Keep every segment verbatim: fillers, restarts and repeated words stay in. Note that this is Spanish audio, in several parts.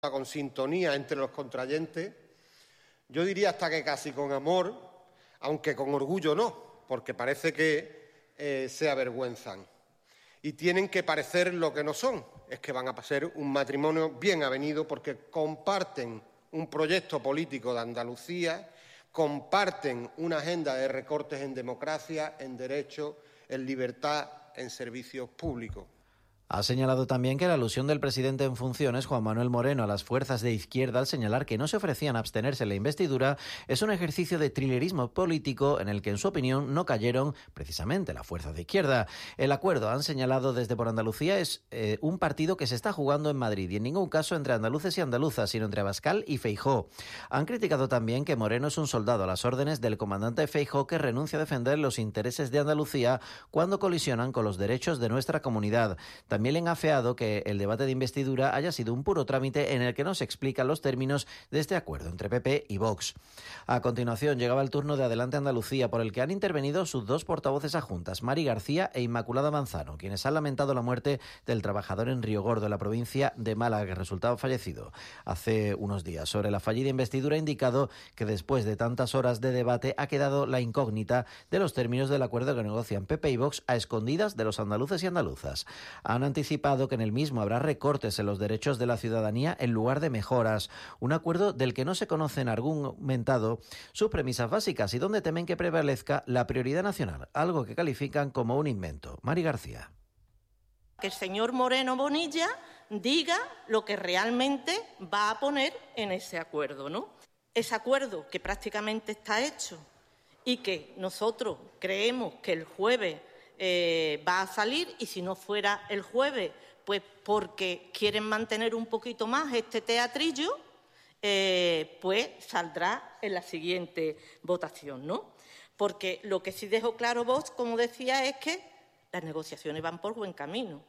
con sintonía entre los contrayentes, yo diría hasta que casi con amor, aunque con orgullo no, porque parece que eh, se avergüenzan. Y tienen que parecer lo que no son, es que van a ser un matrimonio bien avenido porque comparten un proyecto político de Andalucía, comparten una agenda de recortes en democracia, en derechos, en libertad, en servicios públicos. Ha señalado también que la alusión del presidente en funciones, Juan Manuel Moreno, a las fuerzas de izquierda al señalar que no se ofrecían a abstenerse en la investidura es un ejercicio de trilerismo político en el que, en su opinión, no cayeron precisamente las fuerzas de izquierda. El acuerdo, han señalado desde Por Andalucía, es eh, un partido que se está jugando en Madrid y en ningún caso entre andaluces y andaluzas, sino entre Abascal y Feijóo. Han criticado también que Moreno es un soldado a las órdenes del comandante Feijóo que renuncia a defender los intereses de Andalucía cuando colisionan con los derechos de nuestra comunidad. También También le han afeado que el debate de investidura haya sido un puro trámite en el que no se explican los términos de este acuerdo entre P P y Vox. A continuación llegaba el turno de Adelante Andalucía, por el que han intervenido sus dos portavoces adjuntas, Mari García e Inmaculada Manzano, quienes han lamentado la muerte del trabajador en Río Gordo, en la provincia de Málaga, que resultaba fallecido hace unos días. Sobre la fallida investidura ha indicado que después de tantas horas de debate ha quedado la incógnita de los términos del acuerdo que negocian P P y Vox a escondidas de los andaluces y andaluzas. Han anticipado que en el mismo habrá recortes en los derechos de la ciudadanía en lugar de mejoras. Un acuerdo del que no se conocen argumentado sus premisas básicas y donde temen que prevalezca la prioridad nacional, algo que califican como un invento. Mari García. Que el señor Moreno Bonilla diga lo que realmente va a poner en ese acuerdo, ¿no? Ese acuerdo que prácticamente está hecho y que nosotros creemos que el jueves Eh, va a salir, y si no fuera el jueves, pues porque quieren mantener un poquito más este teatrillo, eh, pues saldrá en la siguiente votación, ¿no? Porque lo que sí dejó claro Vox, como decía, es que las negociaciones van por buen camino.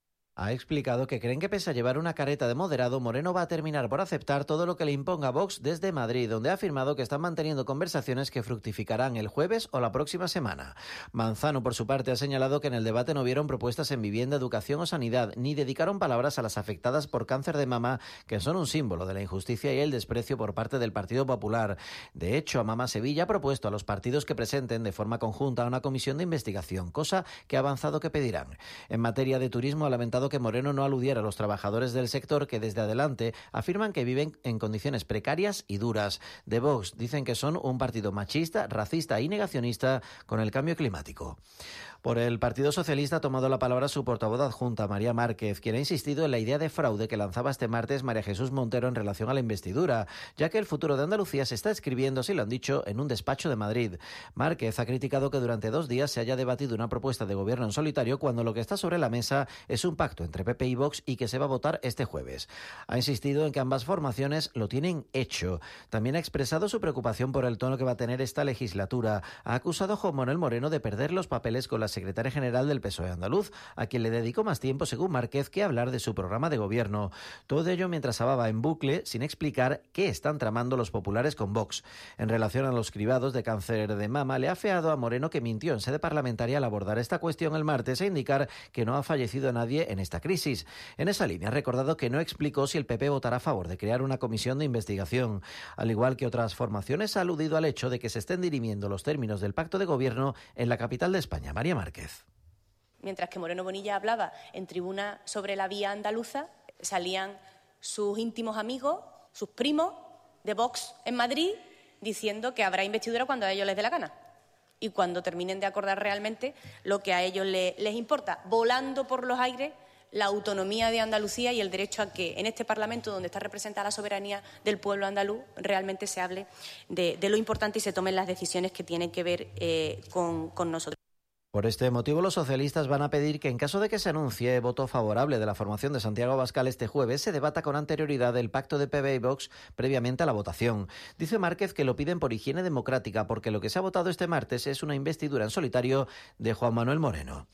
Ha explicado que creen que pese a llevar una careta de moderado, Moreno va a terminar por aceptar todo lo que le imponga Vox desde Madrid, donde ha afirmado que están manteniendo conversaciones que fructificarán el jueves o la próxima semana. Manzano, por su parte, ha señalado que en el debate no vieron propuestas en vivienda, educación o sanidad, ni dedicaron palabras a las afectadas por cáncer de mama, que son un símbolo de la injusticia y el desprecio por parte del Partido Popular. De hecho, Mama Sevilla ha propuesto a los partidos que presenten de forma conjunta una comisión de investigación, cosa que ha avanzado que pedirán. En materia de turismo, ha lamentado que Moreno no aludiera a los trabajadores del sector que desde Adelante afirman que viven en condiciones precarias y duras. De Vox dicen que son un partido machista, racista y negacionista con el cambio climático. Por el Partido Socialista ha tomado la palabra su portavoz adjunta, María Márquez, quien ha insistido en la idea de fraude que lanzaba este martes María Jesús Montero en relación a la investidura, ya que el futuro de Andalucía se está escribiendo, así lo han dicho, en un despacho de Madrid. Márquez ha criticado que durante dos días se haya debatido una propuesta de gobierno en solitario cuando lo que está sobre la mesa es un pacto entre P P y Vox y que se va a votar este jueves. Ha insistido en que ambas formaciones lo tienen hecho. También ha expresado su preocupación por el tono que va a tener esta legislatura. Ha acusado a Juan Manuel Moreno de perder los papeles con la secretaria general del P S O E andaluz, a quien le dedicó más tiempo, según Márquez, que hablar de su programa de gobierno. Todo ello mientras hablaba en bucle, sin explicar qué están tramando los populares con Vox. En relación a los cribados de cáncer de mama, le ha afeado a Moreno que mintió en sede parlamentaria al abordar esta cuestión el martes e indicar que no ha fallecido nadie en esta crisis. En esa línea ha recordado que no explicó si el P P votará a favor de crear una comisión de investigación. Al igual que otras formaciones, ha aludido al hecho de que se estén dirimiendo los términos del pacto de gobierno en la capital de España. María Márquez. Mientras que Moreno Bonilla hablaba en tribuna sobre la vía andaluza, salían sus íntimos amigos, sus primos de Vox en Madrid, diciendo que habrá investidura cuando a ellos les dé la gana y cuando terminen de acordar realmente lo que a ellos les, les importa, volando por los aires la autonomía de Andalucía y el derecho a que en este Parlamento, donde está representada la soberanía del pueblo andaluz, realmente se hable de, de lo importante y se tomen las decisiones que tienen que ver eh, con, con nosotros. Por este motivo, los socialistas van a pedir que, en caso de que se anuncie voto favorable de la formación de Santiago Abascal este jueves, se debata con anterioridad el pacto de P P y Vox previamente a la votación. Dice Márquez que lo piden por higiene democrática, porque lo que se ha votado este martes es una investidura en solitario de Juan Manuel Moreno.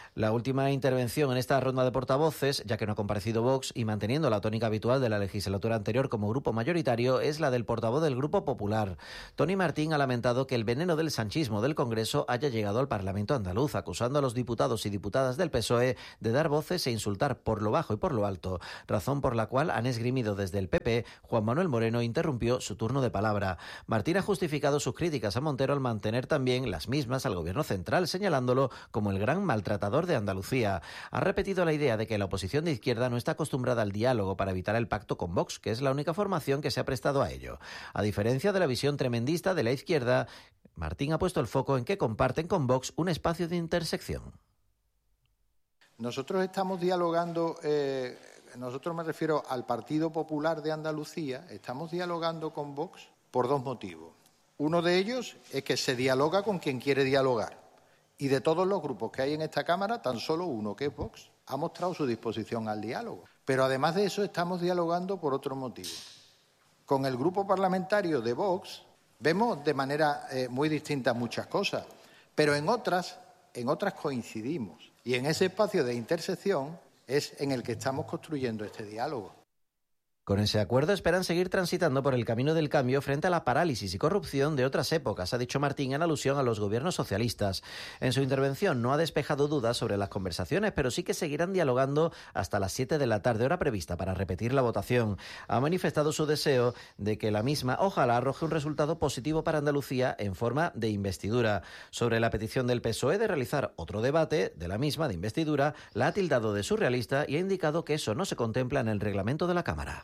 La última intervención en esta ronda de portavoces, ya que no ha comparecido Vox y manteniendo la tónica habitual de la legislatura anterior como grupo mayoritario, es la del portavoz del Grupo Popular. Tony Martín ha lamentado que el veneno del sanchismo del Congreso haya llegado al Parlamento andaluz, acusando a los diputados y diputadas del P S O E de dar voces e insultar por lo bajo y por lo alto, razón por la cual han esgrimido desde el P P. Juan Manuel Moreno interrumpió su turno de palabra. Martín ha justificado sus críticas a Montero al mantener también las mismas al Gobierno central, señalándolo como el gran maltratador de Andalucía. Ha repetido la idea de que la oposición de izquierda no está acostumbrada al diálogo para evitar el pacto con Vox, que es la única formación que se ha prestado a ello. A diferencia de la visión tremendista de la izquierda, Martín ha puesto el foco en que comparten con Vox un espacio de intersección. Nosotros estamos dialogando, eh, nosotros me refiero al Partido Popular de Andalucía, estamos dialogando con Vox por dos motivos. Uno de ellos es que se dialoga con quien quiere dialogar. Y de todos los grupos que hay en esta Cámara, tan solo uno, que es Vox, ha mostrado su disposición al diálogo. Pero además de eso, estamos dialogando por otro motivo. Con el grupo parlamentario de Vox vemos de manera eh, muy distinta muchas cosas, pero en otras, en otras coincidimos. Y en ese espacio de intersección es en el que estamos construyendo este diálogo. Con ese acuerdo esperan seguir transitando por el camino del cambio frente a la parálisis y corrupción de otras épocas, ha dicho Martín en alusión a los gobiernos socialistas. En su intervención no ha despejado dudas sobre las conversaciones, pero sí que seguirán dialogando hasta las siete de la tarde, hora prevista para repetir la votación. Ha manifestado su deseo de que la misma ojalá arroje un resultado positivo para Andalucía en forma de investidura. Sobre la petición del P S O E de realizar otro debate de la misma de investidura, la ha tildado de surrealista y ha indicado que eso no se contempla en el reglamento de la Cámara.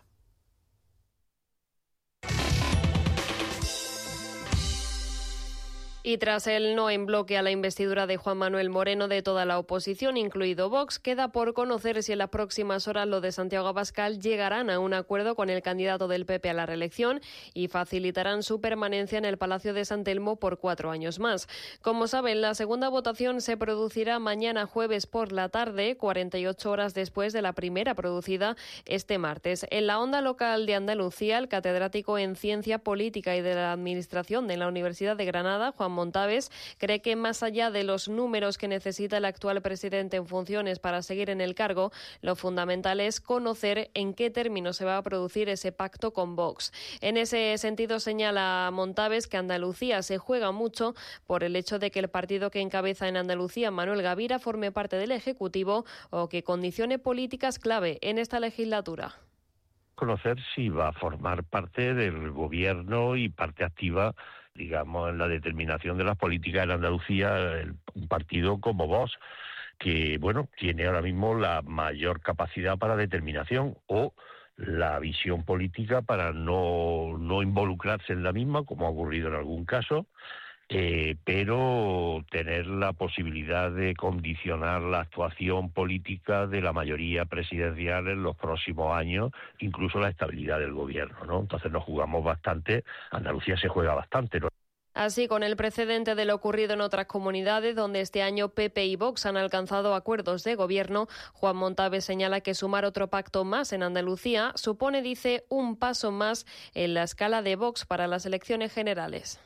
Y tras el no en bloque a la investidura de Juan Manuel Moreno de toda la oposición, incluido Vox, queda por conocer si en las próximas horas los de Santiago Abascal llegarán a un acuerdo con el candidato del P P a la reelección y facilitarán su permanencia en el Palacio de San Telmo por cuatro años más. Como saben, la segunda votación se producirá mañana jueves por la tarde, cuarenta y ocho horas después de la primera producida este martes. En la onda local de Andalucía, el catedrático en Ciencia Política y de la Administración de la Universidad de Granada, Juan Montaves, cree que más allá de los números que necesita el actual presidente en funciones para seguir en el cargo, lo fundamental es conocer en qué términos se va a producir ese pacto con Vox. En ese sentido, señala Montaves que Andalucía se juega mucho por el hecho de que el partido que encabeza en Andalucía, Manuel Gavira, forme parte del Ejecutivo o que condicione políticas clave en esta legislatura. Conocer si va a formar parte del gobierno y parte activa, digamos, en la determinación de las políticas en Andalucía, el, un partido como Vox, que, bueno, tiene ahora mismo la mayor capacidad para determinación o la visión política para no, no involucrarse en la misma, como ha ocurrido en algún caso, eh, pero tener la posibilidad de condicionar la actuación política de la mayoría presidencial en los próximos años, incluso la estabilidad del gobierno, ¿no? Entonces nos jugamos bastante, Andalucía se juega bastante, ¿no? Así, con el precedente de lo ocurrido en otras comunidades, donde este año P P y Vox han alcanzado acuerdos de gobierno, Juan Montaves señala que sumar otro pacto más en Andalucía supone, dice, un paso más en la escala de Vox para las elecciones generales.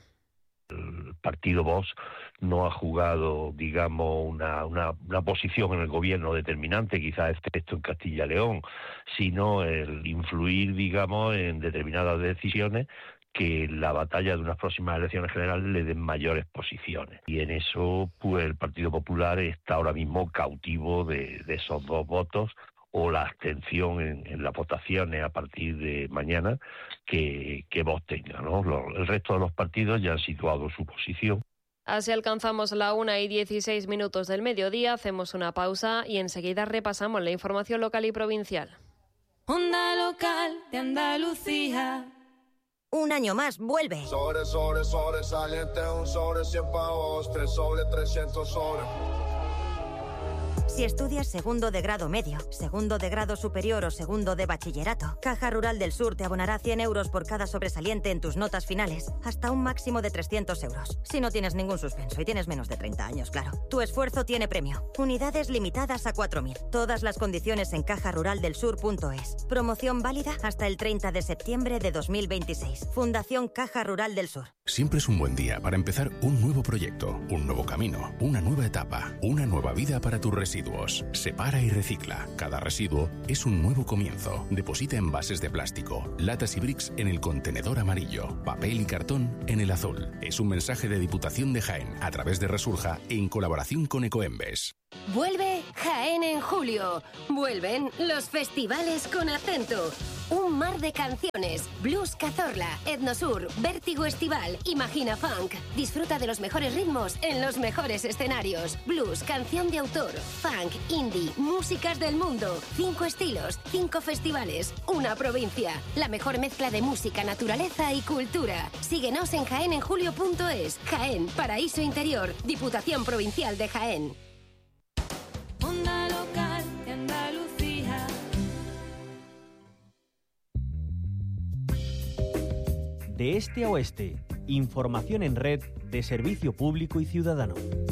El partido Vox no ha jugado, digamos, una, una, una posición en el gobierno determinante, quizás excepto en Castilla y León, sino el influir, digamos, en determinadas decisiones que en la batalla de unas próximas elecciones generales le den mayores posiciones. Y en eso, pues el Partido Popular está ahora mismo cautivo de, de esos dos votos o la abstención en, en las votaciones a partir de mañana que, que Vox tenga, ¿no? Los, el resto de los partidos ya han situado su posición. Así alcanzamos la una y dieciséis minutos del mediodía, hacemos una pausa y enseguida repasamos la información local y provincial. Onda local de Andalucía. Un año más, vuelve. Sobre, sobre, sobresaliente, un sobre cien pavos, tres sobre trescientos sobre. Si estudias segundo de grado medio, segundo de grado superior o segundo de bachillerato, Caja Rural del Sur te abonará cien euros por cada sobresaliente en tus notas finales, hasta un máximo de trescientos euros. Si no tienes ningún suspenso y tienes menos de treinta años, claro. Tu esfuerzo tiene premio. Unidades limitadas a cuatro mil. Todas las condiciones en caja rural del sur punto es. Promoción válida hasta el treinta de septiembre de dos mil veintiséis. Fundación Caja Rural del Sur. Siempre es un buen día para empezar un nuevo proyecto, un nuevo camino, una nueva etapa, una nueva vida para tus residuos. Separa y recicla. Cada residuo es un nuevo comienzo. Deposita envases de plástico, latas y bricks en el contenedor amarillo, papel y cartón en el azul. Es un mensaje de Diputación de Jaén a través de Resurja en colaboración con Ecoembes. Vuelve Jaén en julio. Vuelven los festivales con acento. Un mar de canciones. Blues Cazorla, Etnosur, Vértigo Estival, Imagina Funk. Disfruta de los mejores ritmos en los mejores escenarios. Blues, canción de autor, funk, indie, músicas del mundo. Cinco estilos, cinco festivales, una provincia. La mejor mezcla de música, naturaleza y cultura. Síguenos en jaén en julio punto es. Jaén, Paraíso Interior, Diputación Provincial de Jaén. Onda local de Andalucía. De este a oeste, información en red de servicio público y ciudadano.